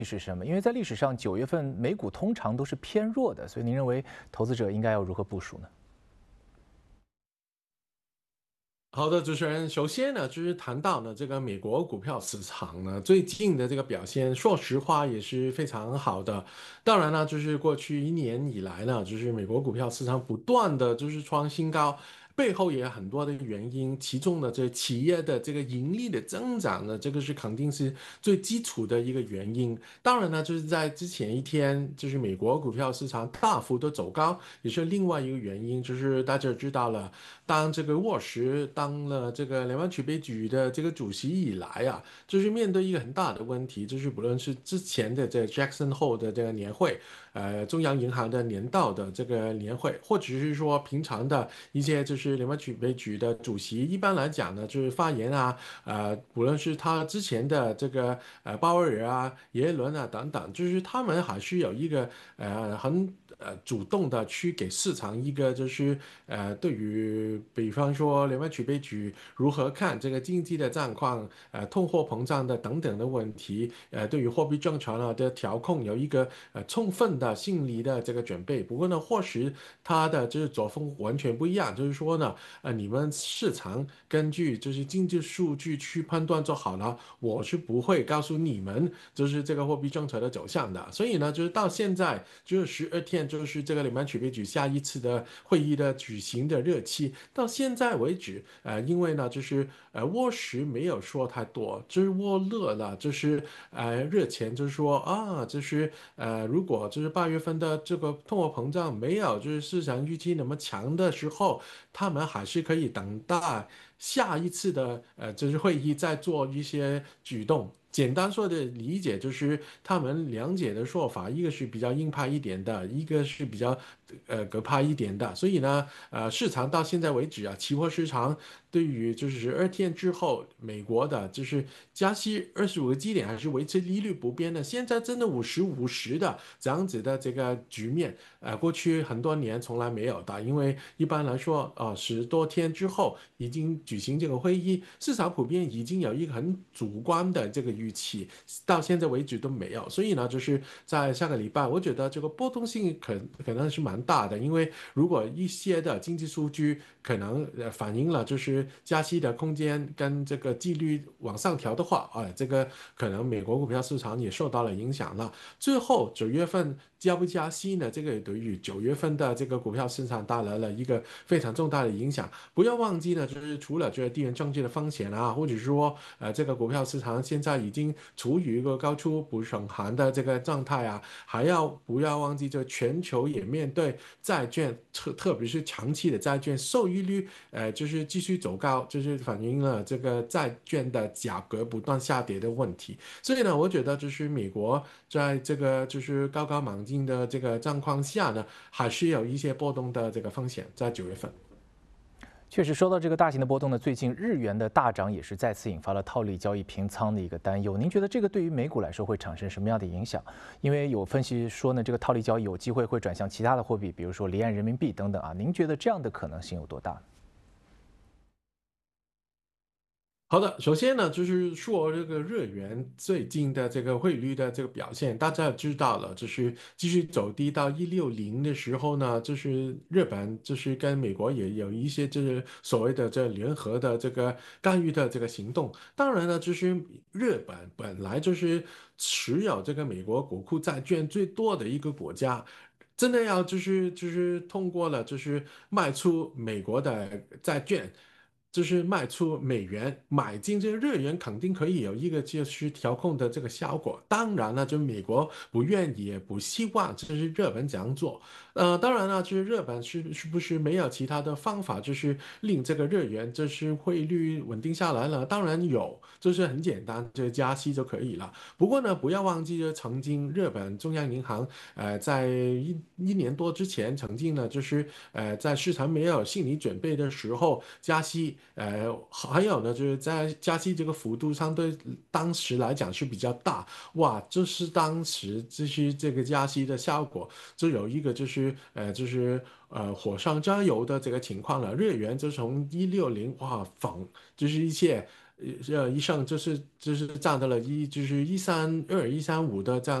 是什么？因为在历史上9月份美股通常都是偏弱的，所以您认为投资者应该要如何部署呢？ 好的，主持人，首先呢，就是谈到呢这个美国股票市场呢最近的这个表现，说实话也是非常好的。当然呢，就是过去1年以来呢，就是美国股票市场不断的就是创新高，背后也有很多的原因，其中呢这企业的这个盈利的增长呢，这个是肯定是最基础的一个原因。当然呢，就是在之前一天，就是美国股票市场大幅的走高，也是另外一个原因，就是大家知道了。当这个沃什当了这个联邦储备局的这个主席以来啊，就是面对一个很大的问题，就是不论是之前的这 Jackson Hole 的这个年会，中央银行的年度的这个年会，或者是说平常的一些就是联邦储备局的主席，一般来讲呢，就是发言啊，无论是他之前的这个鲍威尔啊、耶伦啊等等，就是他们还是有一个很主动的去给市场一个就是对于比方说联邦储备局如何看这个经济的状况，通货膨胀的等等的问题，对于货币政策呢的调控有一个充分的心理的这个准备。不过呢，或许他的就是作风完全不一样，就是说呢，你们市场根据就是经济数据去判断就好了，我是不会告诉你们就是这个货币政策的走向的。所以呢，就是到现在就是12天，就是这个联邦储备局下一次的会议的举行的日期，到现在为止，因为呢，就是沃什没有说太多，就是沃勒了，就是热钱就是说啊，就是如果就是8月份的这个通货膨胀没有就是市场预期那么强的时候，他们还是可以等待下一次的就是会议再做一些举动。简单说的理解就是他们两者的说法，一个是比较鹰派一点的，一个是比较鸽派一点的。所以呢，市场到现在为止啊，期货市场对于就是12天之后美国的就是加息25个基点还是维持利率不变的，现在真的50-50的这样子的这个局面，过去很多年从来没有的，因为一般来说，10多天之后已经举行这个会议，市场普遍已经有一个很主观的这个预期，到现在为止都没有，所以呢，就是在下个礼拜，我觉得这个波动性可能是蛮大的，因为如果一些的经济数据可能反映了就是加息的空间跟这个纪律往上调的话，这个可能美国股票市场也受到了影响了。最后9月份加不加息呢？这个也对于9月份的这个股票市场带来了一个非常重大的影响。不要忘记呢，就是除了这个地缘政治的风险啊，或者说这个股票市场现在已经处于一个高处不胜寒的这个状态啊，还要不要忘记，这全球也面对债券，特别是长期的债券收益率，就是继续走高，就是反映了这个债券的价格不断下跌的问题。所以呢，我觉得就是美国在这个就是高高猛进的这个状况下呢，还是有一些波动的这个风险在9月份。 确实，说到这个大型的波动呢，最近日元的大涨也是再次引发了套利交易平仓的一个担忧。您觉得这个对于美股来说会产生什么样的影响？因为有分析说呢，这个套利交易有机会会转向其他的货币，比如说离岸人民币等等啊。您觉得这样的可能性有多大？ 好的，首先呢，就是说这个日元最近的这个汇率的这个表现，大家也知道了，就是继续走低到160的时候呢，就是日本就是跟美国也有一些就是所谓的这联合的这个干预的这个行动。当然呢，就是日本本来就是持有这个美国国库债券最多的一个国家。真的要就是通过了，就是卖出美国的债券，就是卖出美元，买进这个日元，肯定可以有一个就是调控的这个效果。当然了，就美国不愿意也不希望，这是日本这样做。当然了，就是日本是不是没有其他的方法，就是令这个日元就是汇率稳定下来了？当然有，就是很简单，就是加息就可以了。不过呢，不要忘记，就曾经日本中央银行在一年多之前，曾经呢就是在市场没有心理准备的时候加息，还有呢就是在加息这个幅度相对当时来讲是比较大，哇，就是当时就是这个加息的效果。就有一个火上浇油的这个情况了。日元就从160哇就是一切以上就是占到了就是132、135的这样。